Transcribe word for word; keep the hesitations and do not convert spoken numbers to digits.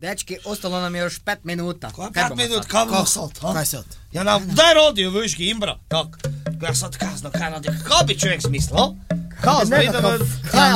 Dečki, ostalo nam je još pet minuta. Kaj pet minut, kaj bomo sad, ha? Kaj sad? Ja, nam, daj rodijo viški Imbra, tak. Ja sad kazno, kaj radi, kaj bi čovjek smislil? Kazno, idemo...